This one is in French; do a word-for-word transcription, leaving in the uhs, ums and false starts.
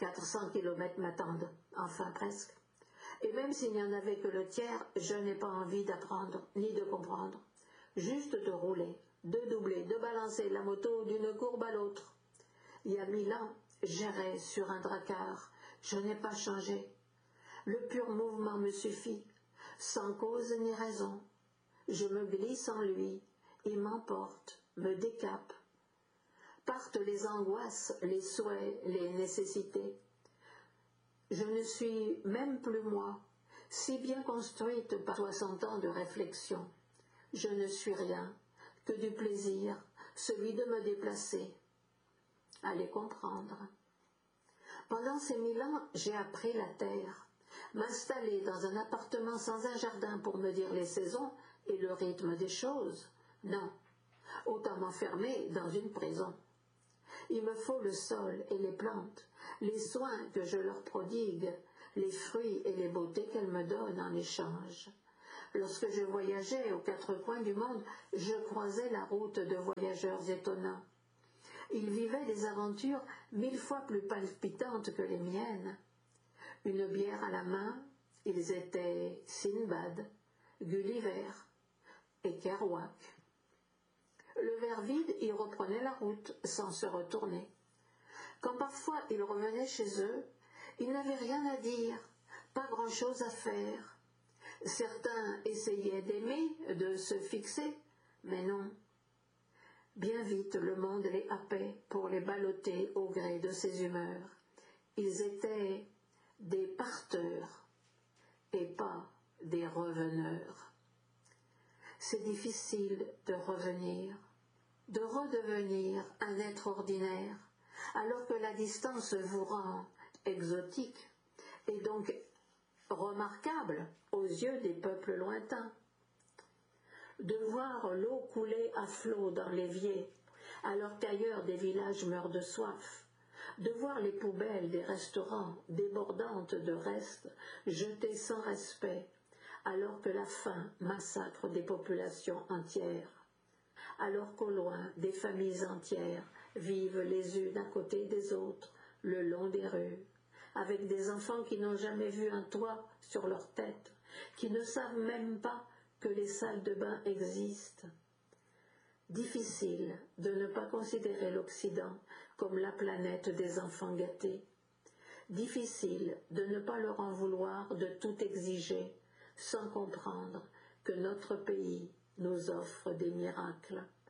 quatre cents kilomètres m'attendent, enfin presque. Et même s'il n'y en avait que le tiers, je n'ai pas envie d'apprendre, ni de comprendre. Juste de rouler, de doubler, de balancer la moto d'une courbe à l'autre. Il y a mille ans, j'errais sur un dracard, je n'ai pas changé. Le pur mouvement me suffit, sans cause ni raison. Je me glisse en lui, il m'emporte, me décape. Partent les angoisses, les souhaits, les nécessités. Je ne suis même plus moi, si bien construite par soixante ans de réflexion. Je ne suis rien, que du plaisir, celui de me déplacer. Allez comprendre. Pendant ces mille ans, j'ai appris la terre, m'installer dans un appartement sans un jardin pour me dire les saisons et le rythme des choses. Non, autant m'enfermer dans une prison. Il me faut le sol et les plantes, les soins que je leur prodigue, les fruits et les beautés qu'elles me donnent en échange. Lorsque je voyageais aux quatre coins du monde, je croisais la route de voyageurs étonnants. Ils vivaient des aventures mille fois plus palpitantes que les miennes. Une bière à la main, ils étaient Sinbad, Gulliver et Kerouac. Le verre vide, ils reprenaient la route sans se retourner. Quand parfois ils revenaient chez eux, ils n'avaient rien à dire, pas grand-chose à faire. Certains essayaient d'aimer, de se fixer, mais non. Bien vite le monde les happait pour les balloter au gré de ses humeurs. Ils étaient des parteurs et pas des reveneurs. C'est difficile de revenir, de redevenir un être ordinaire, alors que la distance vous rend exotique et donc remarquable aux yeux des peuples lointains. De voir l'eau couler à flots dans l'évier, alors qu'ailleurs des villages meurent de soif, de voir les poubelles des restaurants débordantes de restes jetés sans respect, alors que la faim massacre des populations entières, alors qu'au loin des familles entières vivent les unes à côté des autres le long des rues, avec des enfants qui n'ont jamais vu un toit sur leur tête, qui ne savent même pas que les salles de bain existent. Difficile de ne pas considérer l'Occident comme la planète des enfants gâtés. Difficile de ne pas leur en vouloir de tout exiger, sans comprendre que notre pays nous offre des miracles.